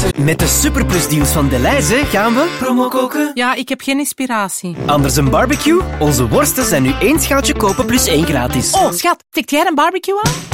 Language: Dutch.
Met de superplusdeals van Delhaize gaan we promo koken. Ja, ik heb geen inspiratie. Anders een barbecue? Onze worsten zijn nu 1 schaaltje kopen plus 1 gratis. Oh, schat, tikt jij een barbecue aan?